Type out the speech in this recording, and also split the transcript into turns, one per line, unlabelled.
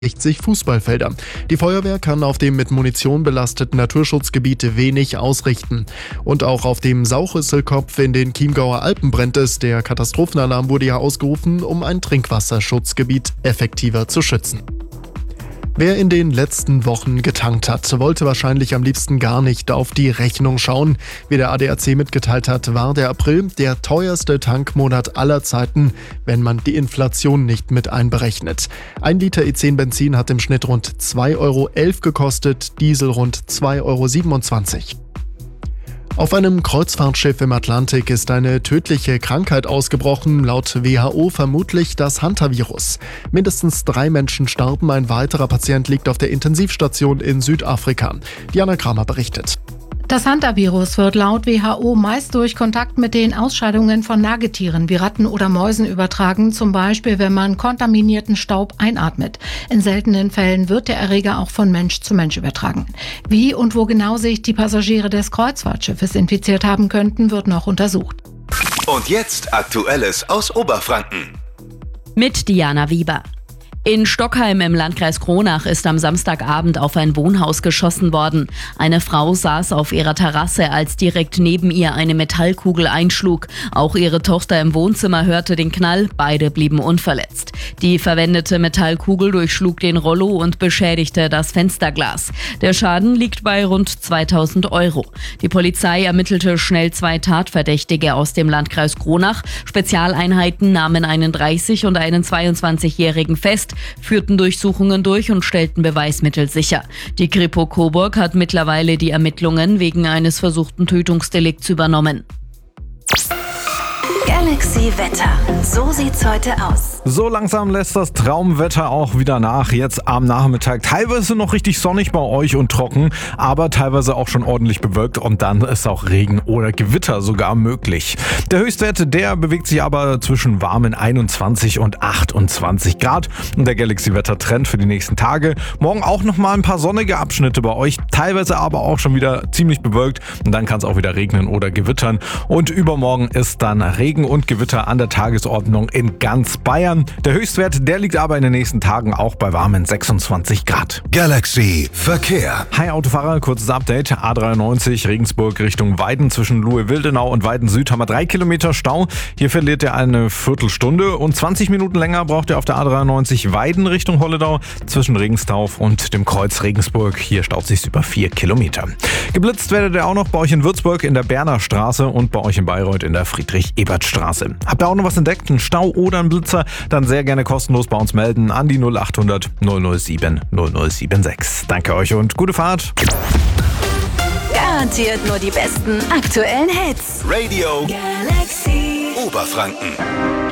60 Fußballfelder. Die Feuerwehr kann auf dem mit Munition belasteten Naturschutzgebiet wenig ausrichten. Und auch auf dem Sauchrüsselkopf in den Chiemgauer Alpen brennt es. Der Katastrophenalarm wurde ja ausgerufen, um ein Trinkwasserschutzgebiet effektiver zu schützen. Wer in den letzten Wochen getankt hat, wollte wahrscheinlich am liebsten gar nicht auf die Rechnung schauen. Wie der ADAC mitgeteilt hat, war der April der teuerste Tankmonat aller Zeiten, wenn man die Inflation nicht mit einberechnet. 1 Liter E10 Benzin hat im Schnitt rund 2,11 Euro gekostet, Diesel rund 2,27 Euro. Auf einem Kreuzfahrtschiff im Atlantik ist eine tödliche Krankheit ausgebrochen, laut WHO vermutlich das Hantavirus. Mindestens 3 Menschen starben, ein weiterer Patient liegt auf der Intensivstation in Südafrika. Diana Kramer berichtet.
Das Hantavirus wird laut WHO meist durch Kontakt mit den Ausscheidungen von Nagetieren wie Ratten oder Mäusen übertragen, zum Beispiel wenn man kontaminierten Staub einatmet. In seltenen Fällen wird der Erreger auch von Mensch zu Mensch übertragen. Wie und wo genau sich die Passagiere des Kreuzfahrtschiffes infiziert haben könnten, wird noch untersucht.
Und jetzt Aktuelles aus Oberfranken.
Mit Diana Wieber. In Stockheim im Landkreis Kronach ist am Samstagabend auf ein Wohnhaus geschossen worden. Eine Frau saß auf ihrer Terrasse, als direkt neben ihr eine Metallkugel einschlug. Auch ihre Tochter im Wohnzimmer hörte den Knall, beide blieben unverletzt. Die verwendete Metallkugel durchschlug den Rollo und beschädigte das Fensterglas. Der Schaden liegt bei rund 2.000 Euro. Die Polizei ermittelte schnell 2 Tatverdächtige aus dem Landkreis Kronach. Spezialeinheiten nahmen einen 30- und einen 22-Jährigen fest, führten Durchsuchungen durch und stellten Beweismittel sicher. Die Kripo Coburg hat mittlerweile die Ermittlungen wegen eines versuchten Tötungsdelikts übernommen.
Galaxy Wetter. So sieht's heute aus.
So langsam lässt das Traumwetter auch wieder nach. Jetzt am Nachmittag teilweise noch richtig sonnig bei euch und trocken, aber teilweise auch schon ordentlich bewölkt und dann ist auch Regen oder Gewitter sogar möglich. Der Höchstwert, der bewegt sich aber zwischen warmen 21 und 28 Grad. Und der Galaxy Wetter Trend für die nächsten Tage. Morgen auch nochmal ein paar sonnige Abschnitte bei euch, teilweise aber auch schon wieder ziemlich bewölkt und dann kann es auch wieder regnen oder gewittern. Und übermorgen ist dann Regen und Gewitter an der Tagesordnung in ganz Bayern. Der Höchstwert, der liegt aber in den nächsten Tagen auch bei warmen 26 Grad.
Galaxy Verkehr.
Hi Autofahrer, kurzes Update. A93 Regensburg Richtung Weiden zwischen Luhe-Wildenau und Weiden Süd haben wir 3 Kilometer Stau. Hier verliert ihr eine Viertelstunde und 20 Minuten länger braucht ihr auf der A93 Weiden Richtung Holledau zwischen Regenstauf und dem Kreuz Regensburg. Hier staut sich's über 4 Kilometer. Geblitzt werdet ihr auch noch bei euch in Würzburg in der Berner Straße und bei euch in Bayreuth in der Friedrich-Ebert-Straße. Habt ihr auch noch was entdeckt, einen Stau oder einen Blitzer, dann sehr gerne kostenlos bei uns melden an die 0800 007 0076. Danke euch und gute Fahrt.
Garantiert nur die besten aktuellen Hits.
Radio
Galaxy
Oberfranken.